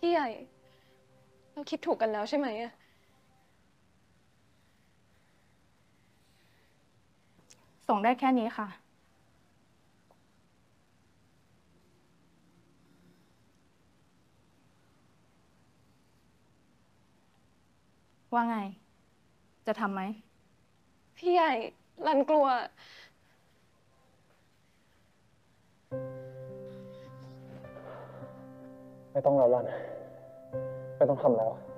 พี่ใหญ่เราคิดถูกกันแล้วใช่ไหมอะส่งได้แค่นี้ค่ะว่าไงจะทำไหมพี่ใหญ่รันกลัวไม่ต้องแล้วล่ะไม่ต้องทำแล้ว